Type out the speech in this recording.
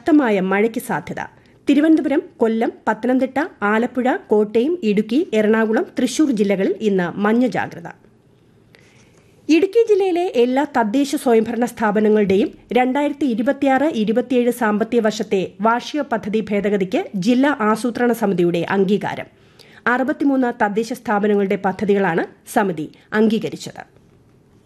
ശക്തമായ മഴയ്ക്ക് സാധ്യത. തിരുവനന്തപുരം, കൊല്ലം, പത്തനംതിട്ട, ആലപ്പുഴ, കോട്ടയം, ഇടുക്കി, എറണാകുളം, തൃശൂർ ജില്ലകളിൽ ഇന്ന് മഞ്ഞ ജാഗ്രത. ഇടുക്കി ജില്ലയിലെ എല്ലാ തദ്ദേശ സ്വയംഭരണ സ്ഥാപനങ്ങളുടെയും 2026-27 സാമ്പത്തിക വർഷത്തെ വാർഷിക പദ്ധതി ഭേദഗതിക്ക് ജില്ലാ ആസൂത്രണ സമിതിയുടെ അംഗീകാരം. 63 തദ്ദേശ സ്ഥാപനങ്ങളുടെ പദ്ധതികളാണ് സമിതി അംഗീകരിച്ചത്.